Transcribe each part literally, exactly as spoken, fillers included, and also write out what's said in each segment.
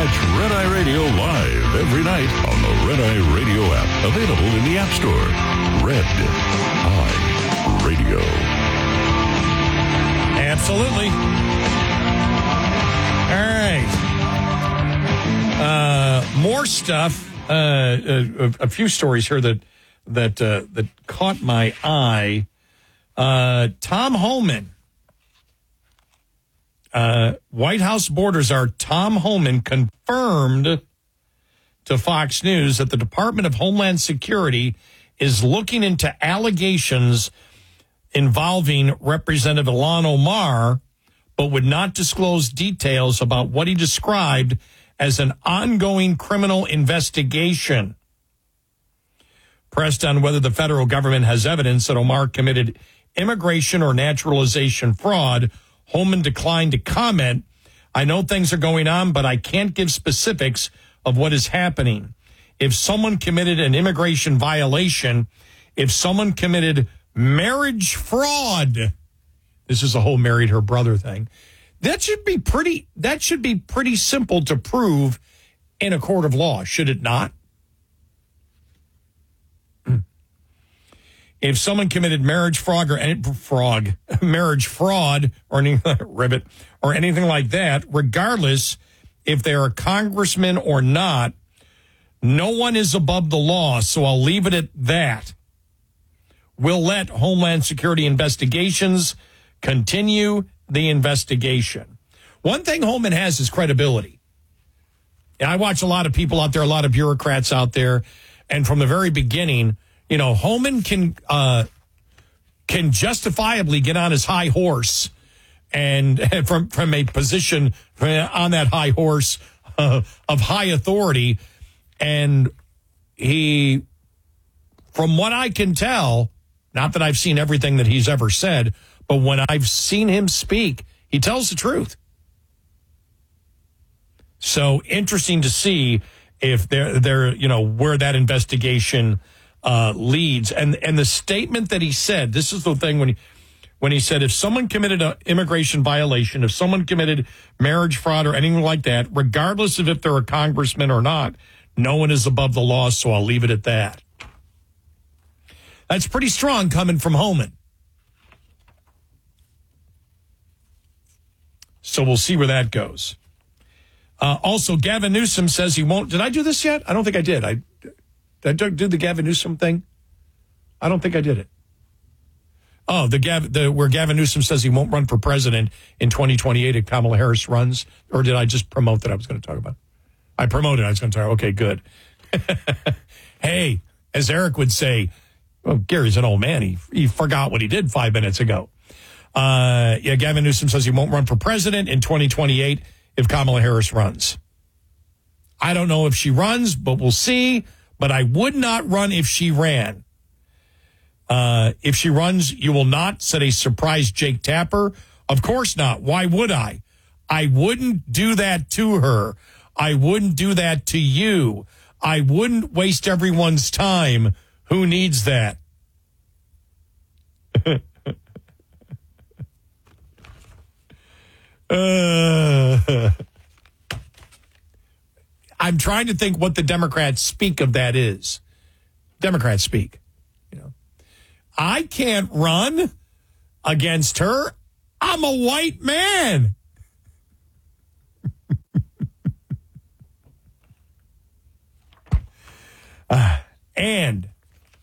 Catch Red Eye Radio live every night on the Red Eye Radio app. Available in the App Store. Red Eye Radio. Absolutely. All right. Uh, more stuff. Uh, a, a few stories here that that uh, that caught my eye. Uh, Tom Homan. Uh, White House border czar Tom Homan confirmed to Fox News that the Department of Homeland Security is looking into allegations involving Representative Ilhan Omar, but would not disclose details about what he described as an ongoing criminal investigation. Pressed on whether the federal government has evidence that Omar committed immigration or naturalization fraud, Homan declined to comment. I know things are going on, but I can't give specifics of what is happening. If someone committed an immigration violation, if someone committed marriage fraud, this is a whole married her brother thing, that should be pretty, that should be pretty simple to prove in a court of law, should it not? If someone committed marriage fraud or any frog, marriage fraud or any ribbit or anything like that, regardless if they're a congressman or not, no one is above the law. So I'll leave it at that. We'll let Homeland Security investigations continue the investigation. One thing Homan has is credibility. And I watch a lot of people out there, a lot of bureaucrats out there, and from the very beginning, you know, Homan can uh, can justifiably get on his high horse and from from a position on that high horse uh, of high authority. And he, from what I can tell, not that I've seen everything that he's ever said, but when I've seen him speak, he tells the truth. So interesting to see if they're, they're you know, where that investigation Uh, leads. And and the statement that he said, this is the thing when he, when he said, if someone committed an immigration violation, if someone committed marriage fraud or anything like that, regardless of if they're a congressman or not, no one is above the law, so I'll leave it at that. That's pretty strong coming from Homan. So we'll see where that goes. Uh, also, Gavin Newsom says he won't. Did I do this yet? I don't think I did. I Did I do the Gavin Newsom thing? I don't think I did it. Oh, the, Gav, the where Gavin Newsom says he won't run for president in twenty twenty-eight if Kamala Harris runs? Or did I just promote that I was going to talk about? I promoted I was going to talk. Okay, good. Hey, as Eric would say, well, Gary's an old man. He, he forgot what he did five minutes ago. Uh, yeah, Gavin Newsom says he won't run for president in twenty twenty-eight if Kamala Harris runs. I don't know if she runs, but we'll see. But I would not run if she ran. Uh, if she runs, you will not, said a surprised Jake Tapper. Of course not. Why would I? I wouldn't do that to her. I wouldn't do that to you. I wouldn't waste everyone's time. Who needs that? uh, I'm trying to think what the Democrats speak of that is. Democrats speak. You know, I can't run against her. I'm a white man. uh, and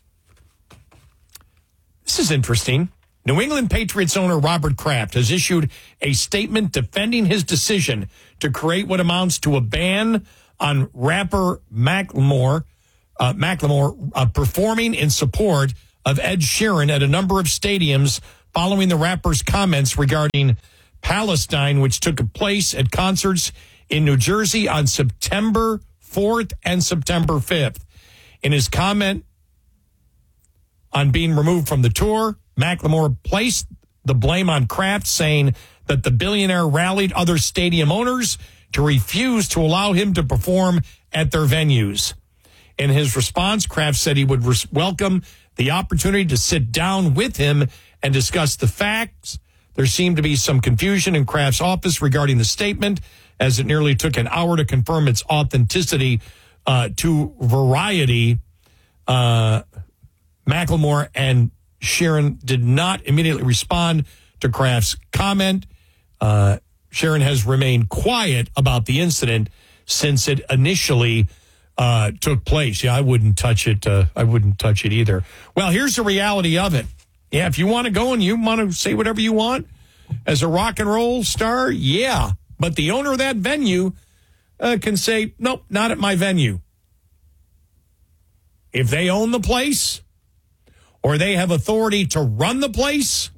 this is interesting. New England Patriots owner Robert Kraft has issued a statement defending his decision to create what amounts to a ban on rapper Macklemore, uh, Macklemore uh, performing in support of Ed Sheeran at a number of stadiums following the rapper's comments regarding Palestine, which took place at concerts in New Jersey on September fourth and September fifth. In his comment on being removed from the tour, Macklemore placed the blame on Kraft, saying that the billionaire rallied other stadium owners to refuse to allow him to perform at their venues. In his response, Kraft said he would res- welcome the opportunity to sit down with him and discuss the facts. There seemed to be some confusion in Kraft's office regarding the statement, as it nearly took an hour to confirm its authenticity uh, to Variety. Uh, Macklemore and Sharon did not immediately respond to Kraft's comment. Uh, Sharon has remained quiet about the incident since it initially uh, took place. Yeah, I wouldn't touch it. Uh, I wouldn't touch it either. Well, here's the reality of it. Yeah, if you want to go and you want to say whatever you want as a rock and roll star, yeah. But the owner of that venue uh, can say, nope, not at my venue. If they own the place or they have authority to run the place,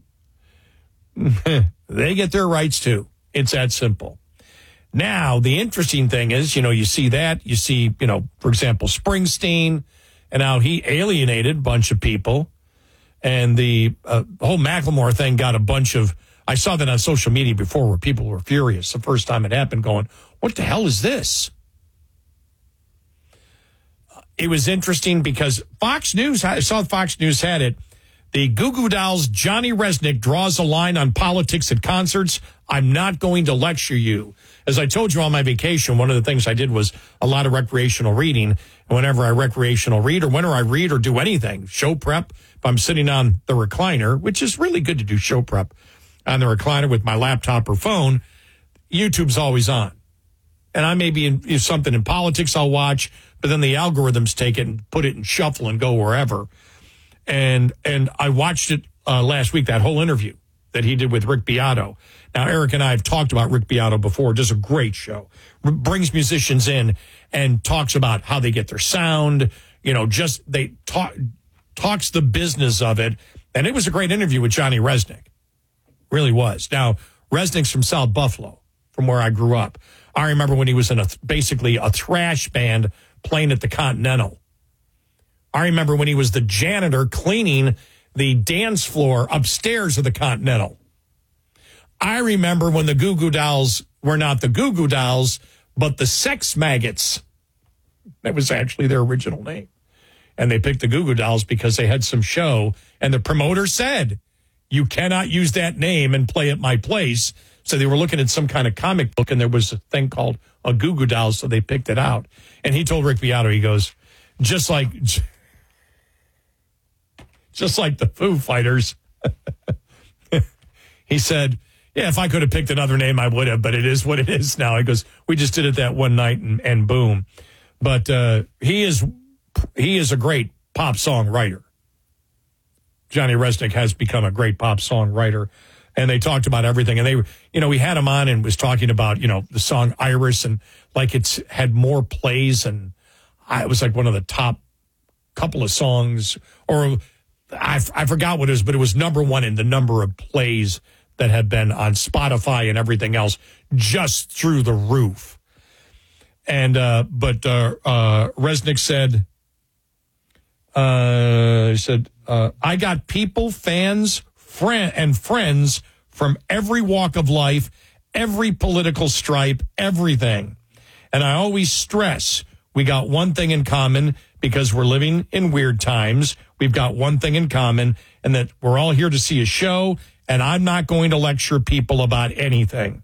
they get their rights too. It's that simple. Now, the interesting thing is, you know, you see that. You see, you know, for example, Springsteen and how he alienated a bunch of people. And the uh, whole Macklemore thing got a bunch of, I saw that on social media before where people were furious the first time it happened, going, what the hell is this? It was interesting because Fox News, I saw Fox News had it. The Goo Goo Dolls' Johnny Resnick draws a line on politics at concerts. I'm not going to lecture you. As I told you on my vacation, one of the things I did was a lot of recreational reading. And whenever I recreational read or whenever I read or do anything, show prep, if I'm sitting on the recliner, which is really good to do show prep on the recliner with my laptop or phone, YouTube's always on. And I may be in if something in politics I'll watch, but then the algorithms take it and put it in shuffle and go wherever. And and I watched it uh, last week, that whole interview that he did with Rick Beato. Now, Eric and I have talked about Rick Beato before. Does a great show. R- brings musicians in and talks about how they get their sound. You know, just they talk talks the business of it. And it was a great interview with Johnny Resnick. Really was. Now, Resnick's from South Buffalo, from where I grew up. I remember when he was in a basically a thrash band playing at the Continental. I remember when he was the janitor cleaning the dance floor upstairs of the Continental. I remember when the Goo Goo Dolls were not the Goo Goo Dolls, but the Sex Maggots. That was actually their original name. And they picked the Goo Goo Dolls because they had some show, and the promoter said, you cannot use that name and play at my place. So they were looking at some kind of comic book, and there was a thing called a Goo Goo Dolls, so they picked it out. And he told Rick Beato, he goes, just like... Just like the Foo Fighters. He said, yeah, if I could have picked another name, I would have, but it is what it is now. He goes, we just did it that one night and, and boom. But uh, he is he is a great pop song writer. Johnny Resnick has become a great pop song writer. And they talked about everything. And they, you know, we had him on and was talking about, you know, the song Iris and like it's had more plays. And I, it was like one of the top couple of songs or I, I forgot what it was, but it was number one in the number of plays that have been on Spotify and everything else, just through the roof. And uh, but uh, uh, Resnick said, uh, he said, uh, I got people, fans, friend, and friends from every walk of life, every political stripe, everything. And I always stress we got one thing in common because we're living in weird times. We've got one thing in common, and that we're all here to see a show, and I'm not going to lecture people about anything.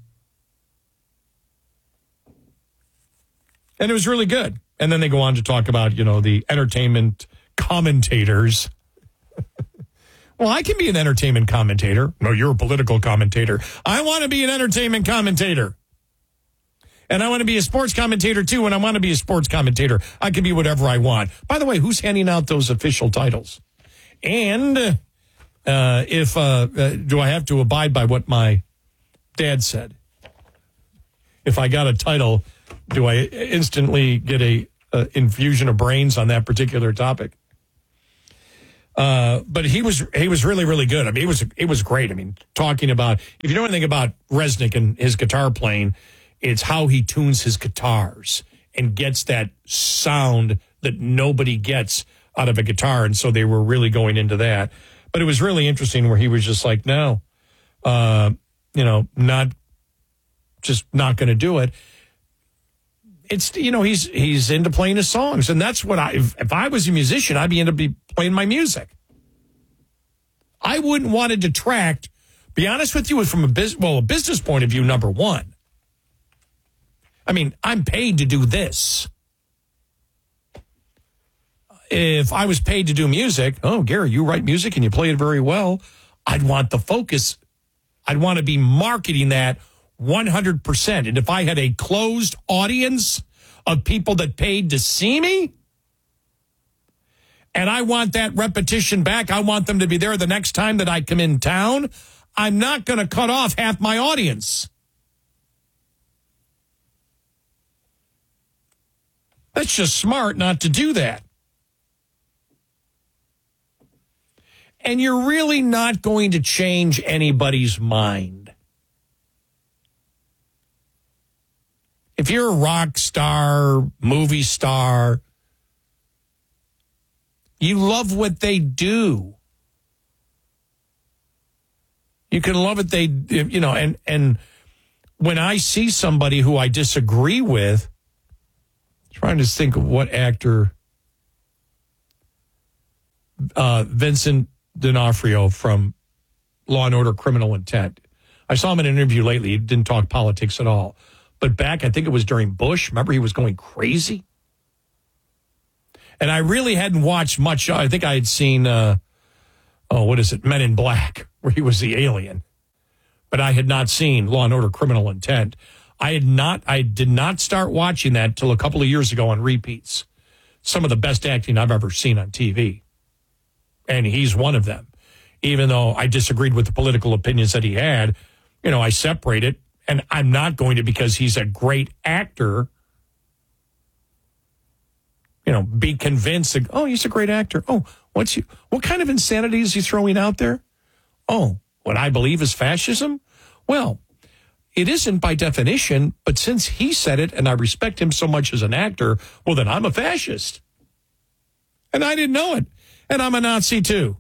And it was really good. And then they go on to talk about, you know, the entertainment commentators. Well, I can be an entertainment commentator. No, you're a political commentator. I want to be an entertainment commentator. And I want to be a sports commentator, too, and I want to be a sports commentator. I can be whatever I want. By the way, who's handing out those official titles? And uh, if uh, uh, do I have to abide by what my dad said? If I got a title, do I instantly get a uh, infusion of brains on that particular topic? Uh, but he was he was really, really good. I mean, it was, it was great. I mean, talking about, if you know anything about Resnick and his guitar playing, it's how he tunes his guitars and gets that sound that nobody gets out of a guitar. And so they were really going into that. But it was really interesting where he was just like, no, uh, you know, not just not going to do it. It's, you know, he's he's into playing his songs. And that's what I, if, if I was a musician, I'd be into be playing my music. I wouldn't want to detract, be honest with you, from a business, well, a business point of view, number one. I mean, I'm paid to do this. If I was paid to do music, oh, Gary, you write music and you play it very well, I'd want the focus. I'd want to be marketing that one hundred percent. And if I had a closed audience of people that paid to see me, and I want that repetition back, I want them to be there the next time that I come in town, I'm not going to cut off half my audience. That's just smart not to do that. And you're really not going to change anybody's mind. If you're a rock star, movie star, you love what they do. You can love it, they, you know, and, and when I see somebody who I disagree with, trying to think of what actor, uh, Vincent D'Onofrio from Law and Order Criminal Intent. I saw him in an interview lately. He didn't talk politics at all. But back, I think it was during Bush. Remember, he was going crazy? And I really hadn't watched much. I think I had seen, uh, oh, what is it? Men in Black, where he was the alien. But I had not seen Law and Order Criminal Intent. I had not, I did not start watching that till a couple of years ago on repeats. Some of the best acting I've ever seen on T V. And he's one of them. Even though I disagreed with the political opinions that he had, you know, I separated. And I'm not going to, because he's a great actor, you know, be convinced that, oh, he's a great actor. Oh, what's he, what kind of insanity is he throwing out there? Oh, what I believe is fascism? Well, it isn't by definition, but since he said it and I respect him so much as an actor, well, then I'm a fascist. And I didn't know it. And I'm a Nazi too.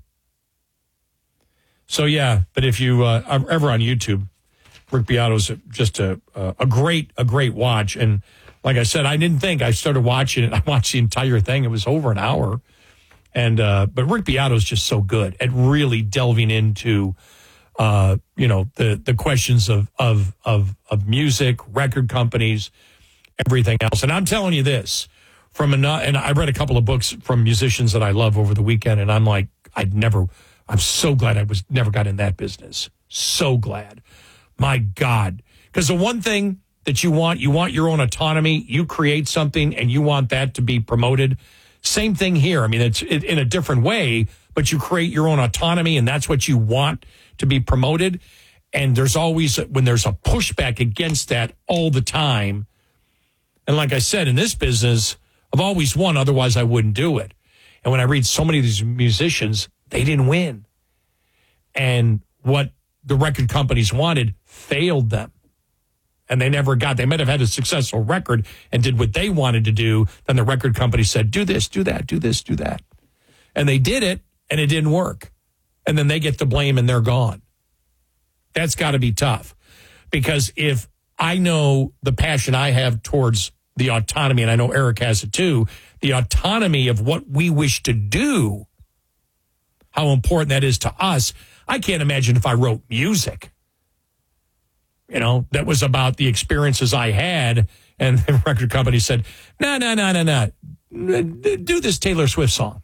So, yeah, but if you uh, are ever on YouTube, Rick Beato's just a, a great, a great watch. And like I said, I didn't think I started watching it. I watched the entire thing. It was over an hour. And, uh, but Rick Beato's just so good at really delving into, uh, you know, the, the questions of, of, of, of music, record companies, everything else. And I'm telling you this from, an, and I read a couple of books from musicians that I love over the weekend. And I'm like, I'd never, I'm so glad I was never got in that business. So glad. My God. Because the one thing that you want, you want your own autonomy. You create something and you want that to be promoted. Same thing here. I mean, it's in a different way, but you create your own autonomy and that's what you want to be promoted. And there's always, when there's a pushback against that all the time. And like I said, in this business, I've always won. Otherwise, I wouldn't do it. And when I read so many of these musicians, they didn't win. And what the record companies wanted failed them. And they never got, they might have had a successful record and did what they wanted to do. Then the record company said, do this, do that, do this, do that. And they did it and it didn't work. And then they get the blame and they're gone. That's got to be tough. Because if I know the passion I have towards the autonomy, and I know Eric has it too, the autonomy of what we wish to do, how important that is to us. I can't imagine if I wrote music, you know, that was about the experiences I had, and the record company said, no, no, no, no, no, do this Taylor Swift song.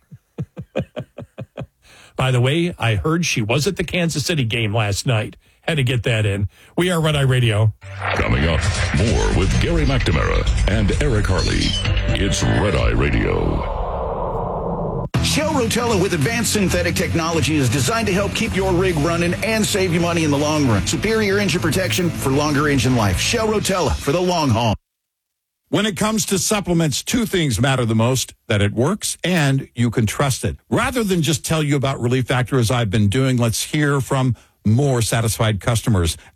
By the way, I heard she was at the Kansas City game last night. Had to get that in. We are Red Eye Radio. Coming up, more with Gary McNamara and Eric Harley. It's Red Eye Radio. Shell Rotella with advanced synthetic technology is designed to help keep your rig running and save you money in the long run. Superior engine protection for longer engine life. Shell Rotella for the long haul. When it comes to supplements, two things matter the most: that it works and you can trust it. Rather than just tell you about Relief Factor as I've been doing, let's hear from more satisfied customers.